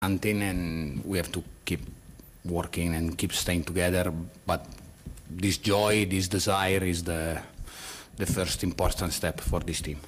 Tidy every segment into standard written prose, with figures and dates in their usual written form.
hunting, and we have to keep working and keep staying together. But this joy, this desire is the first important step for this team.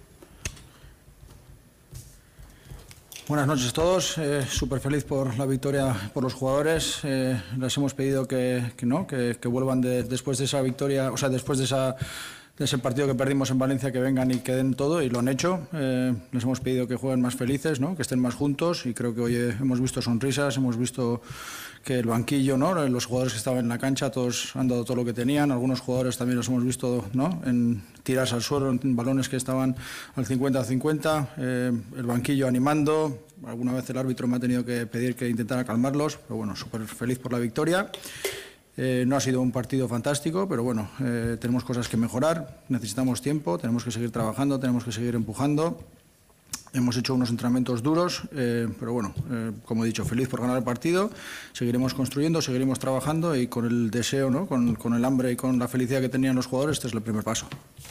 Buenas noches a todos. Súper feliz por la victoria por los jugadores. Les hemos pedido que vuelvan después de esa victoria, o sea, después de ese partido que perdimos en Valencia, que vengan y que den todo, y lo han hecho. Les hemos pedido que jueguen más felices, ¿no? Que estén más juntos, y creo que hoy hemos visto sonrisas, hemos visto que el banquillo, ¿no? Los jugadores que estaban en la cancha, todos han dado todo lo que tenían. Algunos jugadores también los hemos visto, ¿no? En tirarse al suelo, en balones que estaban al 50-50, el banquillo animando. Alguna vez el árbitro me ha tenido que pedir que intentara calmarlos, pero bueno, súper feliz por la victoria. No ha sido un partido fantástico, pero bueno, tenemos cosas que mejorar, necesitamos tiempo, tenemos que seguir trabajando, tenemos que seguir empujando. Hemos hecho unos entrenamientos duros, pero bueno, como he dicho, feliz por ganar el partido. Seguiremos construyendo, seguiremos trabajando, y con el deseo, ¿no? con el hambre y con la felicidad que tenían los jugadores, este es el primer paso.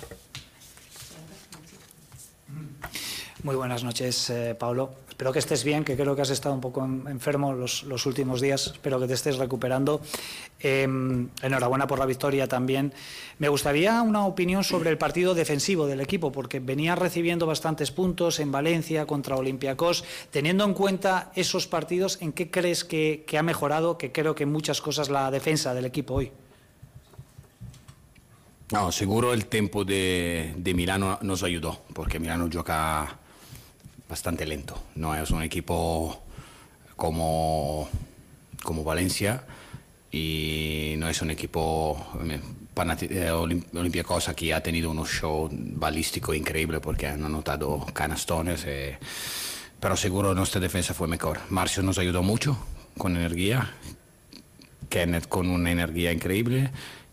Muy buenas noches, Pablo. Espero que estés bien, que creo que has estado un poco enfermo los últimos días. Espero que te estés recuperando. Enhorabuena por la victoria también. Me gustaría una opinión sobre el partido defensivo del equipo, porque venía recibiendo bastantes puntos en Valencia contra Olympiacos. Teniendo en cuenta esos partidos, ¿en qué crees que ha mejorado? Que creo que en muchas cosas la defensa del equipo hoy. No, seguro el tiempo de Milano nos ayudó, porque Milano juega bastante lento. No es un equipo como Valencia, y no es un equipo Olympiacos aquí ha tenido un show balístico increíble porque han anotado canastones, pero seguro nuestra defensa fue mejor. Marcio nos ayudó mucho con energía, Kenneth con una energía increíble.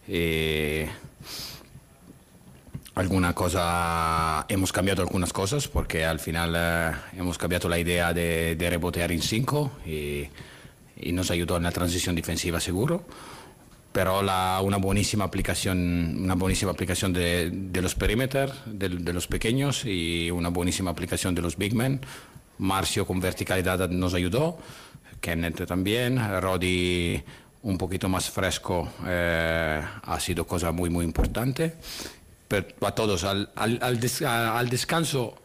Hemos cambiado algunas cosas, porque al final hemos cambiado la idea de rebotear en 5, y nos ayudó en la transición defensiva seguro, pero una buenísima aplicación de los perímetros, de los pequeños, y una buenísima aplicación de los big men. Marcio con verticalidad nos ayudó, Kenneth también, Rodi un poquito más fresco, ha sido cosa muy muy importante. Pero a todos, al descanso,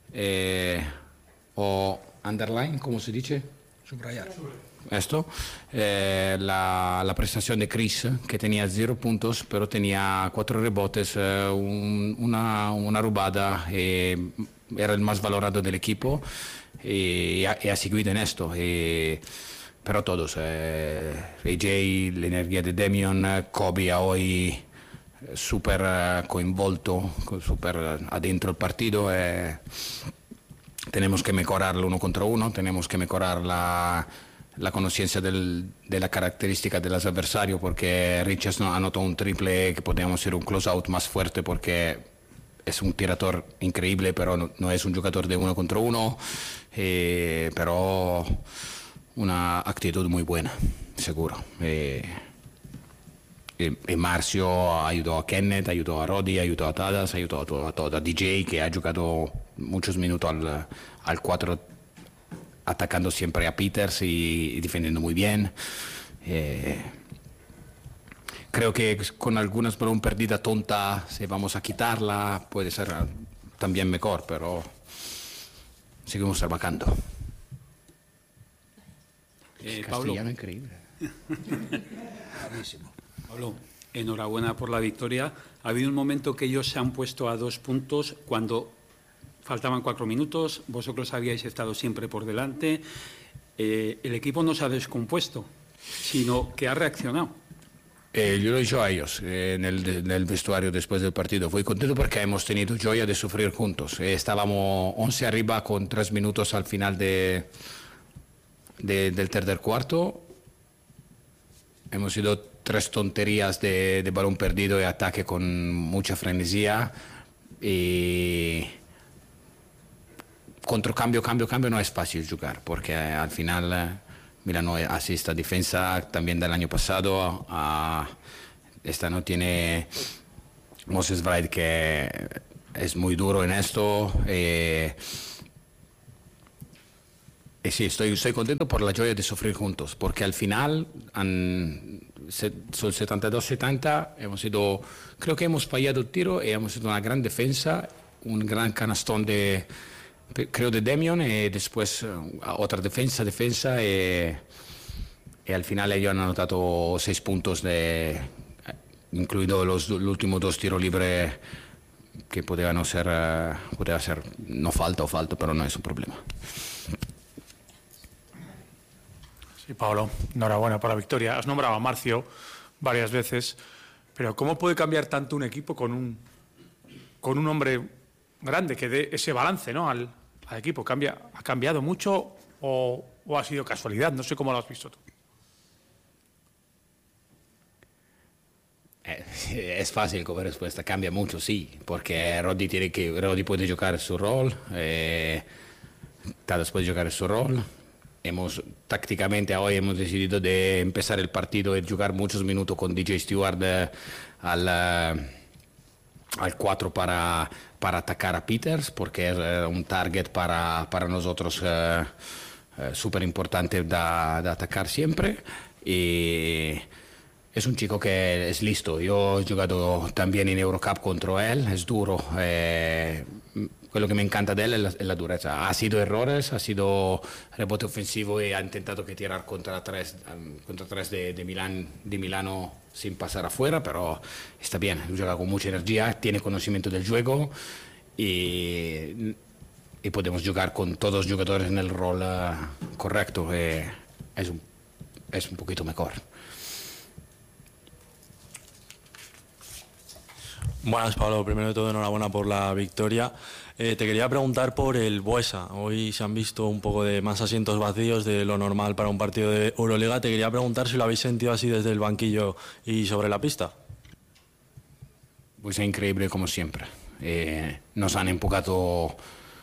o underline, ¿cómo se dice? Subrayar. Esto, la prestación de Chris, que tenía 0 puntos, pero tenía 4 rebotes, una robada, era el más valorado del equipo, y ha seguido en esto. Pero todos, AJ, la energía de Damian, Kobe hoy súper coinvolto, súper adentro el partido. Tenemos que mejorarlo 1 contra 1, tenemos que mejorar la conciencia de la característica de los adversarios, porque Richards anotó un triple que podíamos hacer un close-out más fuerte, porque es un tirador increíble, pero no es un jugador de 1 contra 1, pero una actitud muy buena, seguro. Y Marcio ayudó a Kenneth, ayudó a Rodi, ayudó a Tadas, ayudó a todo, a DJ, que ha jugado muchos minutos al 4, atacando siempre a Peters y defendiendo muy bien. Creo que con algunas balón perdida tonta, si vamos a quitarla, puede ser también mejor, pero seguimos trabajando. Pablo, increíble. Pablo, enhorabuena por la victoria. Ha habido un momento que ellos se han puesto a 2 puntos cuando faltaban 4 minutos. Vosotros habíais estado siempre por delante. El equipo no se ha descompuesto, sino que ha reaccionado. Yo lo he dicho a ellos en el vestuario después del partido. Fui contento porque hemos tenido joya de sufrir juntos. Estábamos 11 arriba con 3 minutos al final del tercer cuarto. Hemos sido 3 tonterías de balón perdido y ataque con mucha frenesía. Y contra cambio no es fácil jugar, porque al final Milano hace esta defensa también del año pasado. Esta no tiene Moses Wright, que es muy duro en esto. Sí, estoy contento por la joya de sufrir juntos, porque al final, sul 72-70, creo que hemos fallado el tiro y hemos hecho una gran defensa, un gran canastón creo de Demion, y después otra defensa, y al final ellos han anotado 6 puntos, incluido los últimos 2 tiros libres que podeva ser no falta o falta, pero no es un problema. Sí, Paolo, enhorabuena por la victoria. Has nombrado a Marcio varias veces, pero ¿cómo puede cambiar tanto un equipo con un hombre grande que dé ese balance, ¿no?, al equipo? ¿Ha cambiado mucho o ha sido casualidad? No sé cómo lo has visto tú. Es fácil como respuesta, cambia mucho, sí, porque Roddy puede jugar su rol, Tadas puede jugar su rol. Tácticamente hoy hemos decidido de empezar el partido y jugar muchos minutos con DJ Stewart al 4 para atacar a Peters, porque es un target para nosotros súper importante de atacar siempre. Y es un chico que es listo. Yo he jugado también en Eurocup contra él, es duro. Quello que me encanta de él es la dureza. Ha sido errores, ha sido rebote ofensivo y ha intentado que tirar contra tres de Milano sin pasar afuera, pero está bien, juega con mucha energía, tiene conocimiento del juego y podemos jugar con todos los jugadores en el rol correcto. Es un poquito mejor. Buenas, Pablo. Primero de todo, enhorabuena por la victoria. Te quería preguntar por el Buesa. Hoy se han visto un poco de más asientos vacíos de lo normal para un partido de Euroliga. Te quería preguntar si lo habéis sentido así desde el banquillo y sobre la pista. Pues es increíble como siempre. Nos han empujado.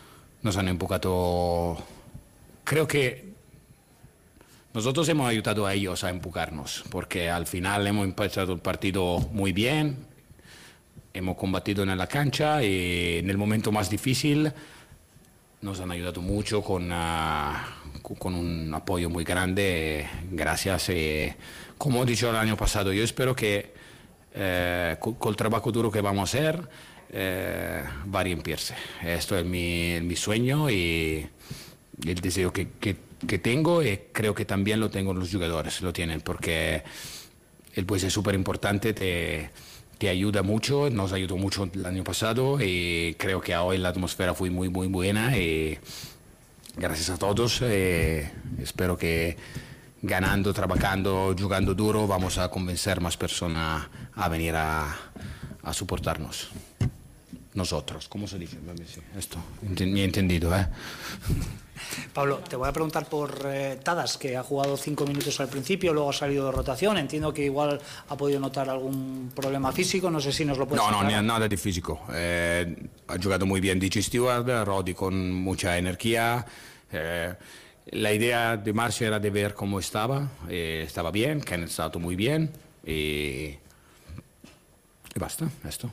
Creo que nosotros hemos ayudado a ellos a empujarnos, porque al final hemos empezado el partido muy bien. Hemos combatido en la cancha y en el momento más difícil nos han ayudado mucho con un apoyo muy grande. Gracias. Como he dicho el año pasado, yo espero que con el trabajo duro que vamos a hacer va a reemplazarse. Esto es mi sueño y el deseo que tengo, y creo que también lo tengo los jugadores, lo tienen, porque el pues es súper importante. Te ayuda mucho, nos ayudó mucho el año pasado y creo que hoy la atmósfera fue muy, muy buena y gracias a todos. Espero que ganando, trabajando, jugando duro, vamos a convencer más personas a venir a soportarnos. Nosotros, ¿cómo se dice? Esto, me he entendido, ¿eh? Pablo, te voy a preguntar por Tadas, que ha jugado 5 minutos al principio, luego ha salido de rotación. Entiendo que igual ha podido notar algún problema físico, no sé si nos lo puedes explicar. No, nada de físico. Ha jugado muy bien DJ Stewart, Roddy con mucha energía. La idea de Marcio era de ver cómo estaba. Estaba bien, que han estado muy bien. Y basta, esto.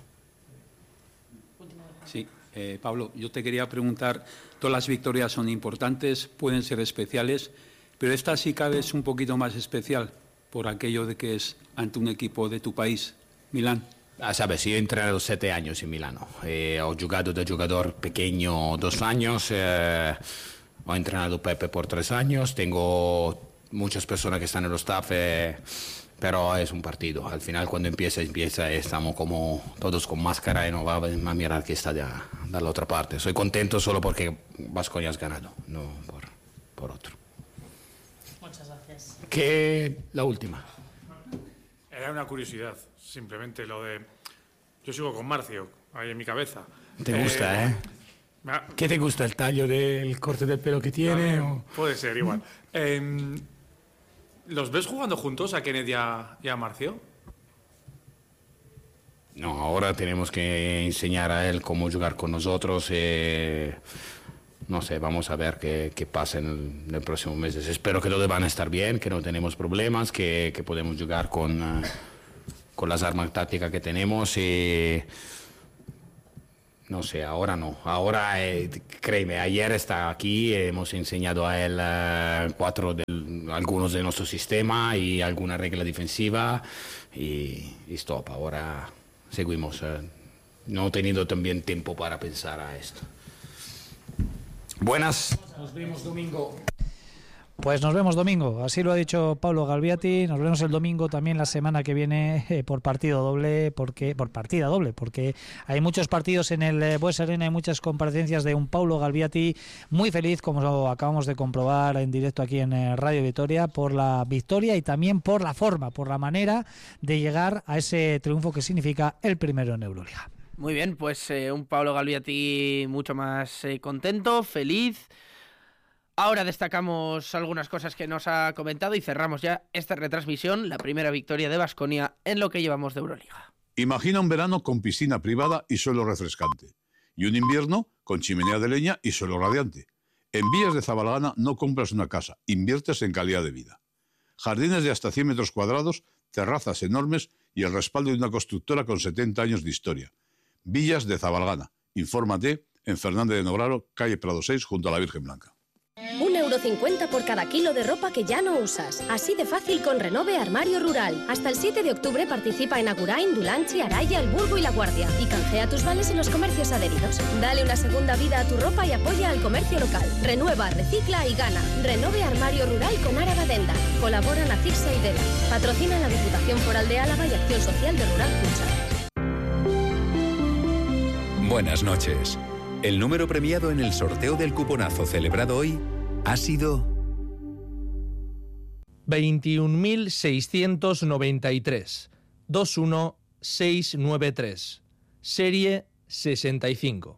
Sí, Pablo, yo te quería preguntar, todas las victorias son importantes, pueden ser especiales, pero esta sí cabe es un poquito más especial por aquello de que es ante un equipo de tu país, Milán. Sabes, yo he entrenado 7 años en Milano. He jugado de jugador pequeño 2 años, he entrenado Pepe por 3 años, tengo muchas personas que están en el staff, pero es un partido. Al final cuando empieza, estamos como todos con máscara y no va a mirar que está de la otra parte. Soy contento solo porque Baskonia has ganado, no por otro. Muchas gracias. ¿Qué la última? Era una curiosidad, simplemente lo de... Yo sigo con Marcio, ahí en mi cabeza. ¿Te gusta, eh? ¿Qué te gusta? ¿El tallo del corte del pelo que tiene? O... Puede ser, igual. ¿Los ves jugando juntos a Kenneth y a Marcio? No, ahora tenemos que enseñar a él cómo jugar con nosotros. No sé, vamos a ver qué pasa en el próximo meses. Espero que todos van a estar bien, que no tenemos problemas, que podemos jugar con las armas tácticas que tenemos. No sé, ahora no. Ahora, créeme, ayer está aquí, hemos enseñado a él algunos de nuestro sistema y alguna regla defensiva y stop. Ahora seguimos. No he tenido también tiempo para pensar a esto. Buenas. Nos vemos domingo. Pues nos vemos domingo, así lo ha dicho Paulo Galviati. Nos vemos el domingo también la semana que viene por partida doble, porque hay muchos partidos en el Buesa Arena, hay muchas comparecencias de un Paulo Galviati muy feliz, como acabamos de comprobar en directo aquí en Radio Vitoria, por la victoria y también por la forma, por la manera de llegar a ese triunfo que significa el primero en Euroliga. Muy bien, pues un Paulo Galviati mucho más contento, feliz. Ahora destacamos algunas cosas que nos ha comentado y cerramos ya esta retransmisión, la primera victoria de Baskonia en lo que llevamos de Euroliga. Imagina un verano con piscina privada y suelo refrescante, y un invierno con chimenea de leña y suelo radiante. En Villas de Zabalgana no compras una casa, inviertes en calidad de vida. Jardines de hasta 100 metros cuadrados, terrazas enormes y el respaldo de una constructora con 70 años de historia. Villas de Zabalgana. Infórmate en Fernández de Nobraro, calle Prado 6, junto a la Virgen Blanca. 1,50 € por cada kilo de ropa que ya no usas. Así de fácil con Renove Armario Rural. Hasta el 7 de octubre participa en Agurain, Dulanchi, Araya, El Burgo y La Guardia. Y canjea tus vales en los comercios adheridos. Dale una segunda vida a tu ropa y apoya al comercio local. Renueva, recicla y gana. Renove Armario Rural con Áraba Denda. Colaboran Acixa y Dela. Patrocina la Diputación Foral de Álava y Acción Social de Rural Cucha. Buenas noches. El número premiado en el sorteo del cuponazo celebrado hoy ha sido 21.693 21693, serie 65.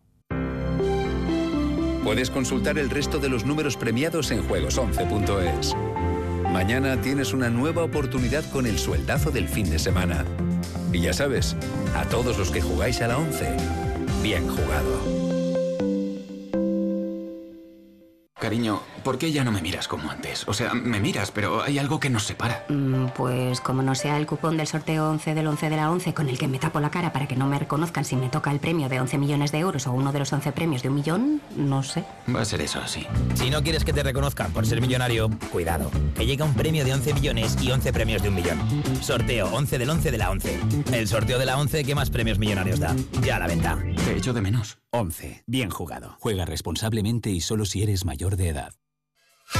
Puedes consultar el resto de los números premiados en juegos11.es. Mañana tienes una nueva oportunidad con el sueldazo del fin de semana. Y ya sabes, a todos los que jugáis a la 11, bien jugado. Cariño, ¿por qué ya no me miras como antes? O sea, me miras, pero hay algo que nos separa. Pues como no sea el cupón del sorteo 11 del 11 de la 11 con el que me tapo la cara para que no me reconozcan si me toca el premio de 11 millones de euros o uno de los 11 premios de 1 millón, no sé. Va a ser eso, sí. Si no quieres que te reconozcan por ser millonario, cuidado, que llega un premio de 11 millones y 11 premios de 1 millón. Sorteo 11 del 11 de la 11. El sorteo de la 11 que más premios millonarios da. Ya a la venta. Te echo de menos. 11. Bien jugado. Juega responsablemente y solo si eres mayor de edad.